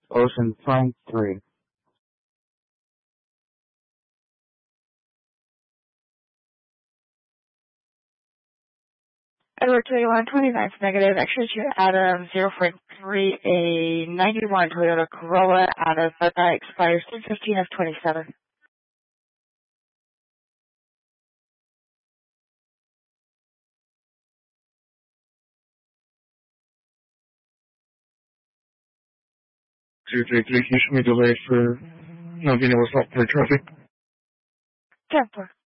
Ocean Flight 3. Edward 21, 29th negative, X-ray to Adam 0.3, a 91 Toyota Corolla out of Bye-Bye expires 3/15 of 27. Two three three, you should be delayed for not being able to stop for traffic. 10-4.